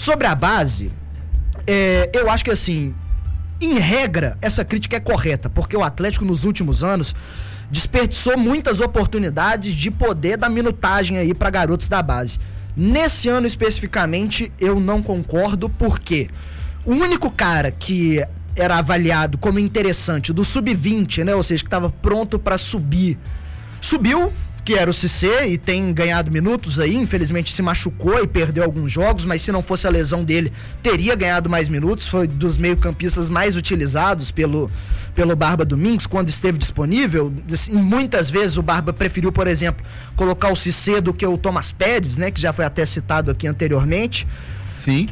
Sobre a base, eu acho que assim, em regra, essa crítica é correta, porque o Atlético nos últimos anos desperdiçou muitas oportunidades de poder dar minutagem aí para garotos da base. Nesse ano especificamente, eu não concordo, porque o único cara que era avaliado como interessante do sub-20, né, ou seja, que estava pronto para subir, subiu, que era o Cissé, e tem ganhado minutos aí, infelizmente se machucou e perdeu alguns jogos, mas se não fosse a lesão dele, teria ganhado mais minutos, foi dos meio-campistas mais utilizados pelo Barba Domingues, quando esteve disponível. Assim, muitas vezes o Barba preferiu, por exemplo, colocar o Cissé do que o Thomas Pérez, né, que já foi até citado aqui anteriormente. Sim.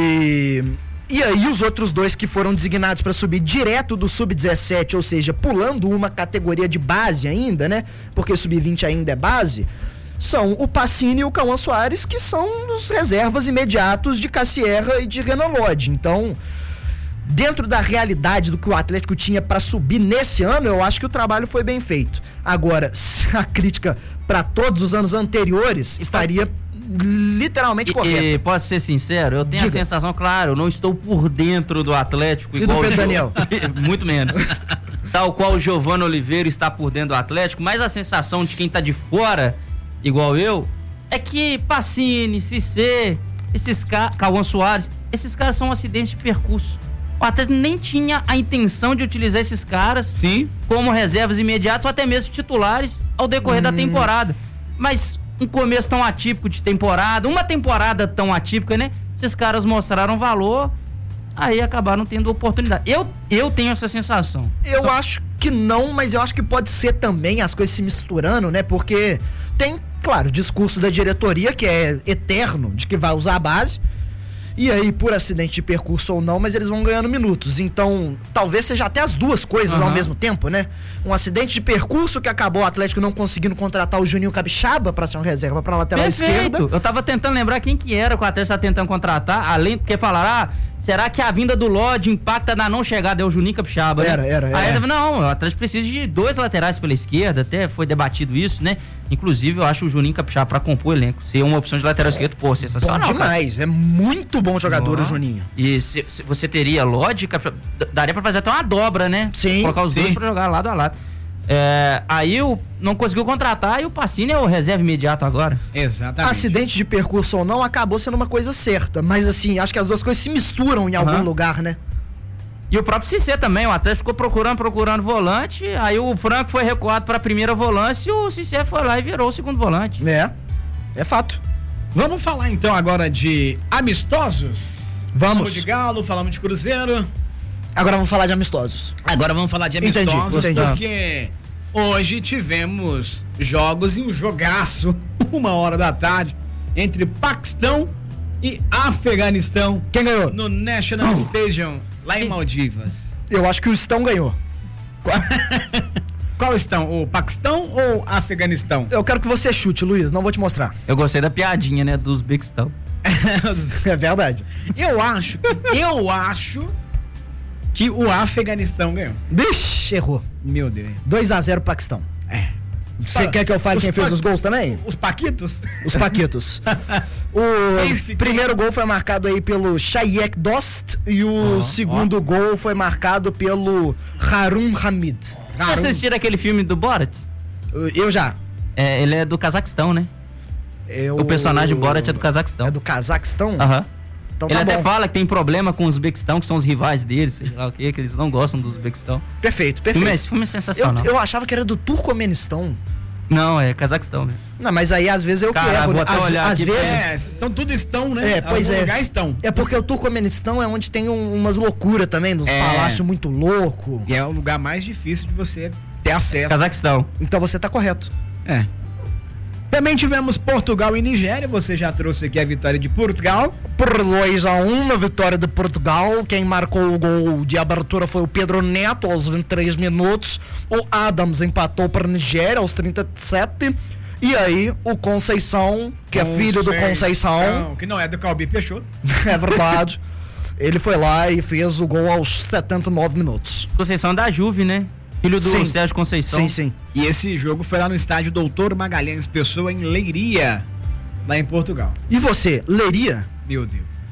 E aí os outros dois que foram designados para subir direto do sub-17, ou seja, pulando uma categoria de base ainda, né? Porque o sub-20 ainda é base, são o Pacini e o Cauã Soares, que são os reservas imediatos de Cassierra e de Renan Lodge. Então, dentro da realidade do que o Atlético tinha para subir nesse ano, eu acho que o trabalho foi bem feito. Agora, se a crítica para todos os anos anteriores estaria literalmente correto. E posso ser sincero, eu tenho a sensação, claro, eu não estou por dentro do Atlético e igual do Pedro Daniel. Muito menos. Tal qual o Giovanni Oliveira está por dentro do Atlético, mas a sensação de quem está de fora, igual eu, é que Pacini, Cissé, esses caras, Cauã Soares, esses caras são acidentes de percurso. O Atlético nem tinha a intenção de utilizar esses caras como reservas imediatas ou até mesmo titulares ao decorrer da temporada. Mas um começo tão atípico de temporada, uma temporada tão atípica, né? Esses caras mostraram valor, aí acabaram tendo oportunidade. Eu tenho essa sensação. Eu acho que não, mas eu acho que pode ser também as coisas se misturando, né? Porque tem, claro, o discurso da diretoria, que é eterno, de que vai usar a base. E aí, por acidente de percurso ou não, mas eles vão ganhando minutos. Então, talvez seja até as duas coisas ao mesmo tempo, né? Um acidente de percurso que acabou o Atlético não conseguindo contratar o Juninho Capixaba pra ser uma reserva pra lateral esquerda. Eu tava tentando lembrar quem que era que o Atlético tá tentando contratar, além porque falaram, será que a vinda do Lodge impacta na não chegada? É o Juninho Capixaba, né? Aí não, o Atlético precisa de dois laterais pela esquerda, até foi debatido isso, né? Inclusive, eu acho o Juninho Capixaba pra compor o elenco, ser uma opção de lateral esquerdo, pô, sensacional. Bom demais, cara. É muito bom jogador o Juninho. E se você teria Lodge, daria pra fazer até uma dobra, né? Sim. Colocar os dois pra jogar lado a lado. Aí não conseguiu contratar e o Pacini é o reserva imediato agora. Exatamente. Acidente de percurso ou não, acabou sendo uma coisa certa, mas assim, acho que as duas coisas se misturam em algum lugar, né? E o próprio Cissé também, o Atlético ficou procurando volante, aí o Franco foi recuado pra primeira volância e o Cissé foi lá e virou o segundo volante. É fato. Vamos falar então agora de amistosos? Falamos de Galo, falamos de Cruzeiro. Agora vamos falar de amistosos. Agora vamos falar de amistosos, Entendi. Porque hoje tivemos jogos e um jogaço, 1h da tarde, entre Paquistão e Afeganistão. Quem ganhou? No National Stadium, lá em Maldivas. Eu acho que o Estão ganhou. Qual estão? O Paquistão ou Afeganistão? Eu quero que você chute, Luiz, não vou te mostrar. Eu gostei da piadinha, né, dos Uzbequistão. É verdade. Eu acho que o Afeganistão ganhou. Bicho, errou. Meu Deus. 2-0 Paquistão. Você quer que eu fale quem fez os gols também? Os Paquitos? Os Paquitos. O primeiro gol foi marcado aí pelo Shaykh Dost e o segundo gol foi marcado pelo Harun Hamid. Você assistiu aquele filme do Borat? Eu já. Ele é do Cazaquistão, né? O personagem Borat é do Cazaquistão. É do Cazaquistão? Então ele tá até bom. fala que tem problema com os Uzbequistão, que são os rivais deles, sei lá o que eles não gostam dos Uzbequistão. Perfeito. Esse filme é sensacional. Eu achava que era do Turcomenistão. Não, é Cazaquistão, né? Não, mas aí às vezes eu quero. Às vezes. Então tudo estão, né? Pois é. Lugar estão. É porque o Turcomenistão é onde tem umas loucuras também, nos palácios muito loucos. E é o lugar mais difícil de você ter acesso. Cazaquistão. Então você tá correto. Também tivemos Portugal e Nigéria, você já trouxe aqui a vitória de Portugal. Por 2-1 na vitória de Portugal, quem marcou o gol de abertura foi o Pedro Neto aos 23 minutos, o Adams empatou para a Nigéria aos 37, e aí o Conceição, que é filho do Conceição, que não é do Calbi Peixoto. É verdade, ele foi lá e fez o gol aos 79 minutos. Conceição da Juve, né? Filho do Sérgio Conceição. Sim. E esse jogo foi lá no estádio Doutor Magalhães Pessoa, em Leiria, lá em Portugal. E você, Leiria? Meu Deus.